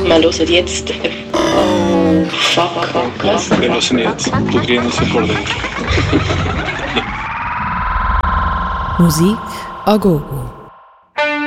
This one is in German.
Wir hören jetzt. Oh, fuck. Was? Wir hören jetzt. Podríamos acordar. Musik a gogo.